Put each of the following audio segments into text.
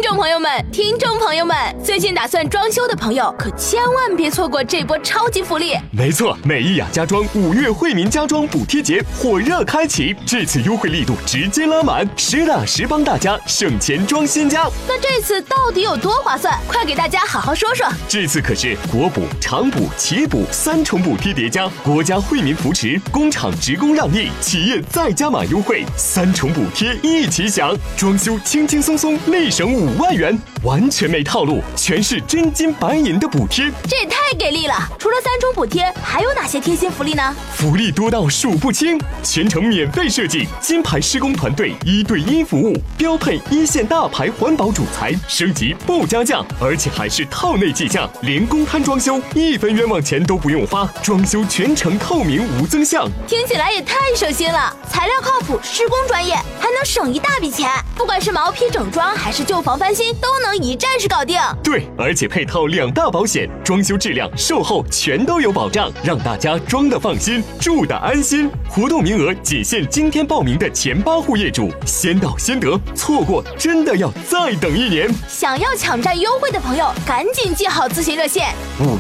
众朋友们、听众朋友们，最近打算装修的朋友可千万别错过这波超级福利。 没错，美意雅家装5月惠民家装补贴节火热开启，这次优惠力度直接拉满，实打实帮大家省钱装新家。 那这次到底有多划算？快给大家好好说说。 这次可是国补、厂补、企补3重补贴叠加，国家惠民扶持，工厂职工让利，企业再加码优惠，3重补贴一起享，装修轻轻松松立省5万元，完全没套路，全是真金白银的补贴， 这也太给力了！除了3重补贴，还有哪些贴心福利呢？ 福利多到数不清，全程免费设计，金牌施工团队1对1服务，标配1线大牌环保主材，升级不加价，而且还是套内计价，连公摊装修1分冤枉钱都不用花，装修全程透明无增项， 听起来也太省心了，材料靠谱，施工专业，还能省一大笔钱，不管是毛坯整装还是旧房翻新，都能一站式搞定。 对，而且配套2大保险，装修质量、售后全都有保障，让大家装得放心，住得安心。活动名额仅限今天报名的前8户业主，先到先得，错过真的要再等1年。 想要抢占优惠的朋友，赶紧记好咨询热线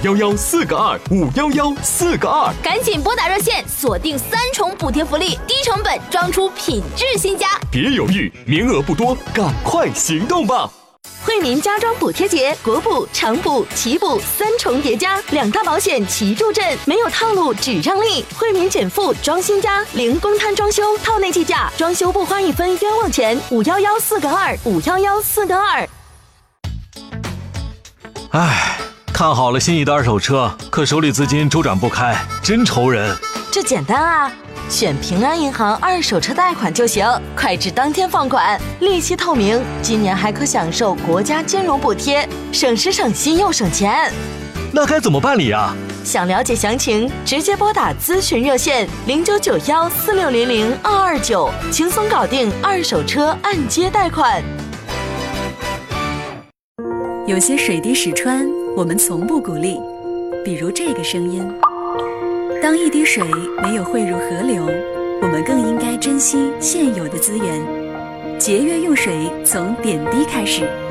511-4个2，511-4个2， 赶紧拨打热线，锁定3重补贴福利，低成本装出品质新家。 别犹豫，名额不多，赶快行动吧！ 惠民家装补贴节，国补、厂补、企补3重叠加，2大保险齐助阵，没有套路只让利。惠民减负装新家，零公摊装修，套内计价，装修不花1分冤枉钱。511-4个2，511-4个2。 唉，看好了心仪的二手车，可手里资金周转不开，真愁人。 这简单啊，选平安银行二手车贷款就行，快至当天放款，利息透明，今年还可享受国家金融补贴，省时省心又省钱。 那该怎么办理啊？ 想了解详情，直接拨打咨询热线099146002229，轻松搞定二手车按揭贷款。 有些水滴石穿，我们从不鼓励，比如这个声音。当一滴水没有汇入河流，我们更应该珍惜现有的资源，节约用水从点滴开始。